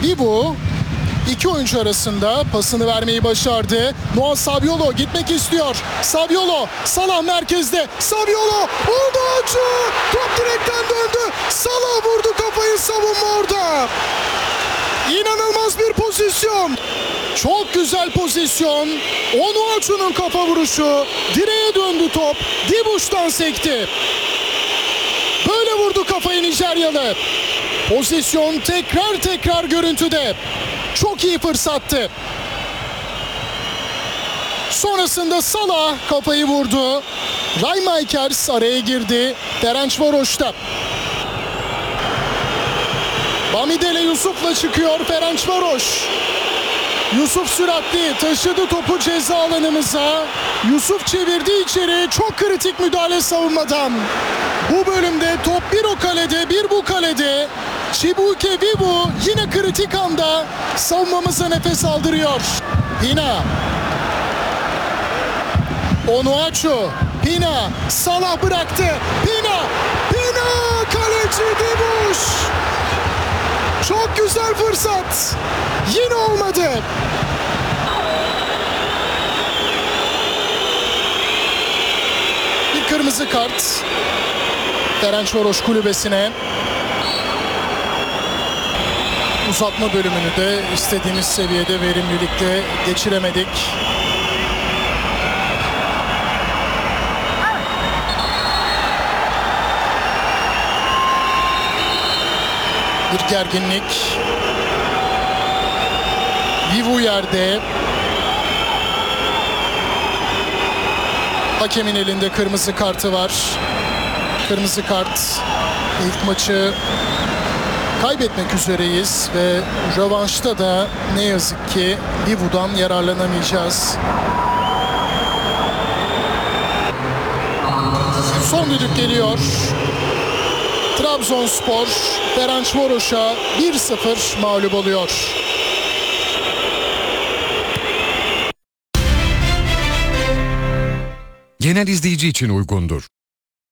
Bibu iki oyuncu arasında pasını vermeyi başardı. Noah Saviolo gitmek istiyor. Saviolo, Salah merkezde. Saviolo, Onuachu! Top direkten döndü. Salah vurdu kafayı, savunma orada. İnanılmaz bir pozisyon. Çok güzel pozisyon. Onuachu'nun kafa vuruşu. Direğe döndü top. Dibuş'tan sekti. Böyle vurdu kafayı Nijeryalı. Pozisyon tekrar görüntüde. Çok iyi fırsattı. Sonrasında Salah kafayı vurdu. Raymakers araya girdi. Ferencvaros'ta. Bamidele Yusuf'la çıkıyor Ferencvaros. Yusuf süratli taşıdı topu ceza alanımıza. Yusuf çevirdi içeri. Çok kritik müdahale savunmadan. Bu bölümde top bir o kalede bir bu kalede. Chibuike Bibu yine kritik anda savunmamıza nefes aldırıyor. Pina. Onuachu. Pina. Salah bıraktı. Pina. Kaleci Dibuş. Çok güzel fırsat. Yine olmadı. Bir kırmızı kart. Ferencvaros kulübesine. Uzatma bölümünü de istediğimiz seviyede verimlilikte geçiremedik. Bir gerginlik. Bibu yerde. Hakemin elinde kırmızı kartı var. Kırmızı kart. İlk maçı kaybetmek üzereyiz ve rövanşta da ne yazık ki Bibu'dan yararlanamayacağız. Son düdük geliyor. Trabzonspor Ferencvaros'a 1-0 mağlup oluyor. Genel izleyici için uygundur.